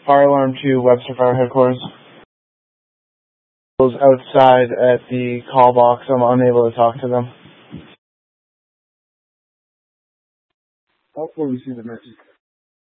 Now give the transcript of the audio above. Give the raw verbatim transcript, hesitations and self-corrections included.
Fire alarm to Webster Fire Headquarters. Outside at the call box. I'm unable to talk to them. Hopefully we see the message.